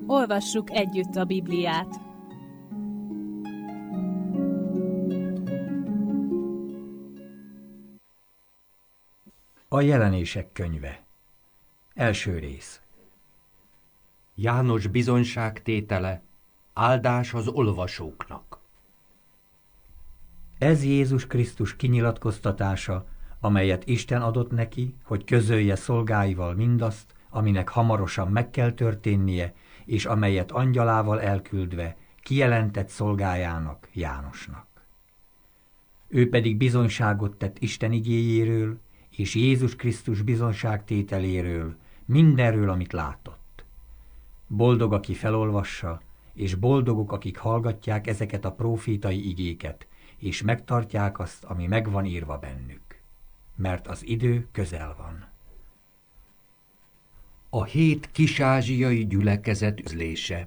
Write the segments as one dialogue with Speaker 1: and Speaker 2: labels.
Speaker 1: Olvassuk együtt a Bibliát.
Speaker 2: A Jelenések könyve. Első rész.
Speaker 3: János bizonyságtétele, áldás az olvasóknak.
Speaker 2: Ez Jézus Krisztus kinyilatkoztatása, amelyet Isten adott neki, hogy közölje szolgáival mindazt, aminek hamarosan meg kell történnie, és amelyet angyalával elküldve kijelentett szolgájának, Jánosnak. Ő pedig bizonyságot tett Isten igéjéről, és Jézus Krisztus bizonyságtételéről, mindenről, amit látott. Boldog, aki felolvassa, és boldogok, akik hallgatják ezeket a prófétai igéket, és megtartják azt, ami meg van írva bennük. Mert az idő közel van.
Speaker 3: A 7 kis-ázsiai gyülekezet üzlése.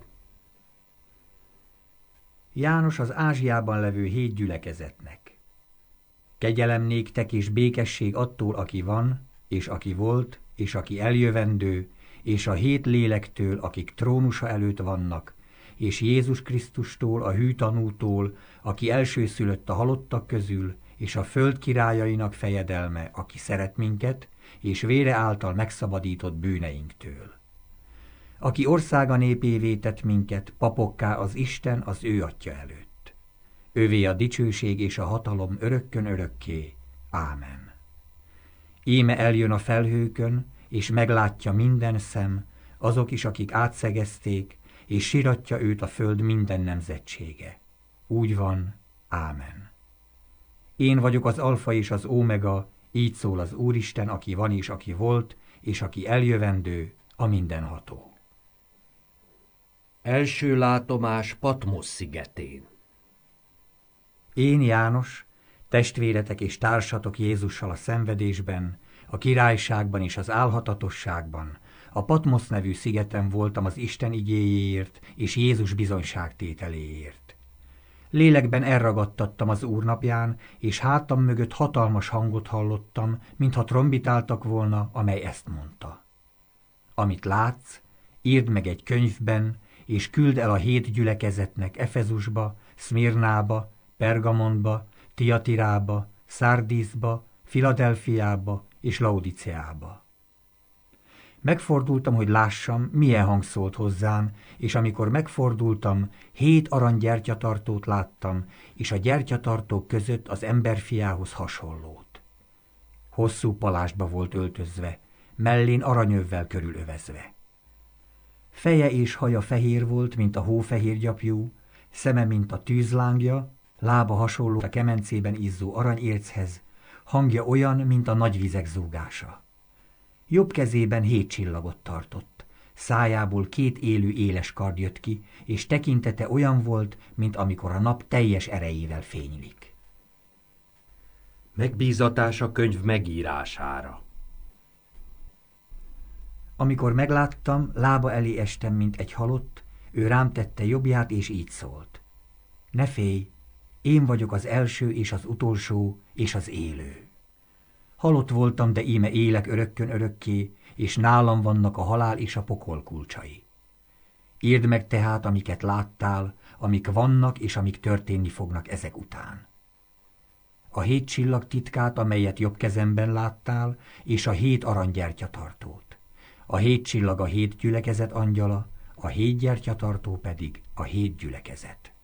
Speaker 2: János az Ázsiában levő 7 gyülekezetnek. Kegyelem néktek és békesség attól, aki van, és aki volt, és aki eljövendő, és a 7 lélektől, akik trónusa előtt vannak, és Jézus Krisztustól, a hű tanútól, aki elsőszülött a halottak közül, és a föld királyainak fejedelme, aki szeret minket, és vére által megszabadított bűneinktől. Aki országa népévé tett minket, papokká az Isten az ő Atya előtt. Ővé a dicsőség és a hatalom örökkön örökké. Ámen. Íme eljön a felhőkön, és meglátja minden szem, azok is, akik átszegezték, és siratja őt a föld minden nemzetsége. Úgy van. Ámen. Én vagyok az alfa és az ómega, így szól az Úristen, aki van és aki volt, és aki eljövendő, a mindenható.
Speaker 3: Első látomás Patmos szigetén.
Speaker 2: Én, János, testvéretek és társatok Jézussal a szenvedésben, a királyságban és az álhatatosságban, a Patmos nevű szigeten voltam az Isten igéjéért és Jézus bizonyságtételéért. Lélekben elragadtattam az Úr napján, és hátam mögött hatalmas hangot hallottam, mintha trombitáltak volna, amely ezt mondta. Amit látsz, írd meg egy könyvben, és küld el a 7 gyülekezetnek Efezusba, Szmirnába, Pergamonba, Tiatirába, Szárdiszba, Filadelfiába és Laodiceába. Megfordultam, hogy lássam, milyen hang szólt hozzám, és amikor megfordultam, 7 aranygyertyatartót láttam, és a gyertyatartók között az emberfiához hasonlót. Hosszú palástba volt öltözve, mellén aranyövvel körülövezve. Feje és haja fehér volt, mint a hófehér gyapjú, szeme, mint a tűzlángja, lába hasonló a kemencében izzó aranyérchez, hangja olyan, mint a nagy vizek zúgása. Jobb kezében 7 csillagot tartott, szájából 2 élő éles kard jött ki, és tekintete olyan volt, mint amikor a nap teljes erejével fénylik.
Speaker 3: Megbízatás a könyv megírására.
Speaker 2: Amikor megláttam, lába elé estem, mint egy halott, ő rám tette jobbját, és így szólt. Ne félj, én vagyok az első és az utolsó és az élő. Halott voltam, de íme élek örökkön örökké, és nálam vannak a halál és a pokol kulcsai. Írd meg tehát, amiket láttál, amik vannak és amik történni fognak ezek után. A 7 csillag titkát, amelyet jobb kezemben láttál, és a 7 aranygyertyatartót. A 7 csillag a 7 gyülekezet angyala, a 7 gyertyatartó pedig a 7 gyülekezet.